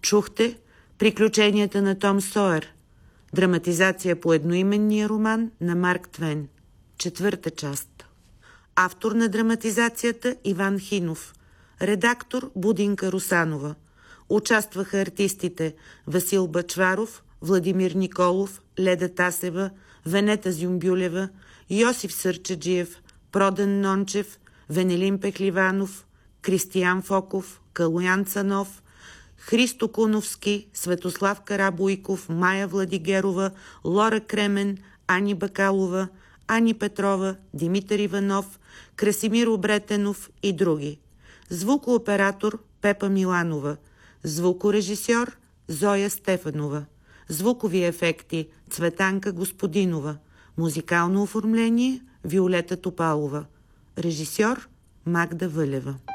Чухте Приключенията на Том Сойер, драматизация по едноименния роман на Марк Твен, 4-та част. Автор на драматизацията Иван Хинов, редактор Будинка Русанова. Участваха артистите Васил Бъчваров, Владимир Николов, Леда Тасева, Венета Зюмбюлева, Йосиф Сърчаджиев, Проден Нончев, Венелин Пехливанов, Кристиян Фоков, Калоян Цанов, Христо Куновски, Светослав Карабойков, Мая Владигерова, Лора Кремен, Ани Бакалова, Ани Петрова, Димитър Иванов, Красимир Обретенов и други. Звукооператор Пепа Миланова. Звукорежисьор Зоя Стефанова. Звукови ефекти Цветанка Господинова. Музикално оформление Виолета Топалова. Режисьор Магда Вълева.